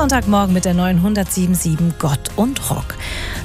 Sonntagmorgen mit der neuen 107.7 Gott und Rock.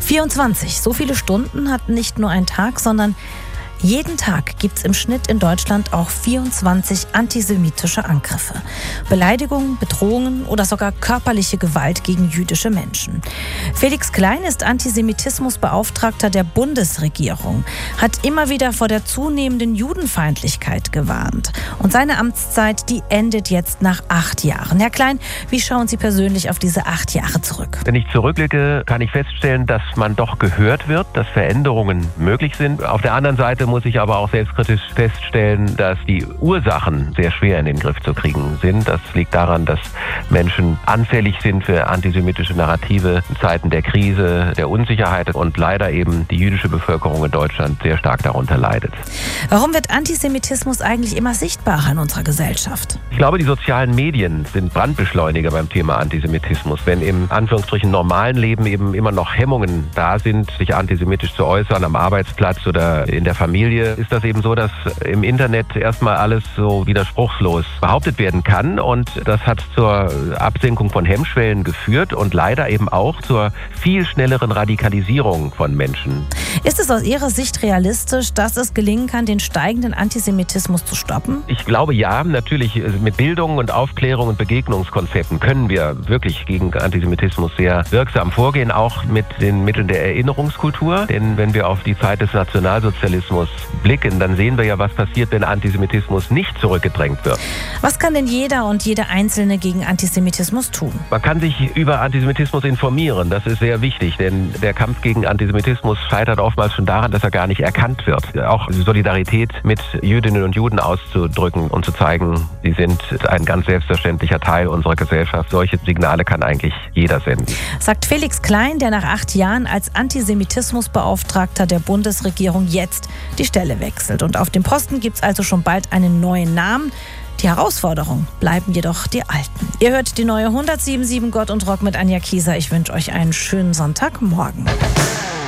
24, so viele Stunden hat nicht nur ein Tag, sondern jeden Tag gibt es im Schnitt in Deutschland auch 24 antisemitische Angriffe. Beleidigungen, Bedrohungen oder sogar körperliche Gewalt gegen jüdische Menschen. Felix Klein ist Antisemitismusbeauftragter der Bundesregierung, hat immer wieder vor der zunehmenden Judenfeindlichkeit gewarnt. Und seine Amtszeit, die endet jetzt nach 8 Jahren. Herr Klein, wie schauen Sie persönlich auf diese 8 Jahre zurück? Wenn ich zurückblicke, kann ich feststellen, dass man doch gehört wird, dass Veränderungen möglich sind. Auf der anderen Seite muss ich aber auch selbstkritisch feststellen, dass die Ursachen sehr schwer in den Griff zu kriegen sind. Das liegt daran, dass Menschen anfällig sind für antisemitische Narrative in Zeiten der Krise, der Unsicherheit und leider eben die jüdische Bevölkerung in Deutschland sehr stark darunter leidet. Warum wird Antisemitismus eigentlich immer sichtbarer in unserer Gesellschaft? Ich glaube, die sozialen Medien sind Brandbeschleuniger beim Thema Antisemitismus. Wenn im Anführungsstrichen normalen Leben eben immer noch Hemmungen da sind, sich antisemitisch zu äußern, am Arbeitsplatz oder in der Familie, ist das eben so, dass im Internet erstmal alles so widerspruchslos behauptet werden kann. Und das hat zur Absenkung von Hemmschwellen geführt und leider eben auch zur viel schnelleren Radikalisierung von Menschen. Ist es aus Ihrer Sicht realistisch, dass es gelingen kann, den steigenden Antisemitismus zu stoppen? Ich glaube ja, natürlich mit Bildung und Aufklärung und Begegnungskonzepten können wir wirklich gegen Antisemitismus sehr wirksam vorgehen, auch mit den Mitteln der Erinnerungskultur. Denn wenn wir auf die Zeit des Nationalsozialismus blicken, dann sehen wir ja, was passiert, wenn Antisemitismus nicht zurückgedrängt wird. Was kann denn jeder und jede Einzelne gegen Antisemitismus tun? Man kann sich über Antisemitismus informieren, das ist sehr wichtig, denn der Kampf gegen Antisemitismus scheitert oftmals schon daran, dass er gar nicht erkannt wird. Auch Solidarität mit Jüdinnen und Juden auszudrücken und zu zeigen, sie sind ein ganz selbstverständlicher Teil unserer Gesellschaft. Solche Signale kann eigentlich jeder senden. Sagt Felix Klein, der nach 8 Jahren als Antisemitismusbeauftragter der Bundesregierung jetzt die Stelle wechselt. Und auf dem Posten gibt es also schon bald einen neuen Namen. Die Herausforderungen bleiben jedoch die alten. Ihr hört die neue 107.7 Gott und Rock mit Anja Kieser. Ich wünsche euch einen schönen Sonntagmorgen.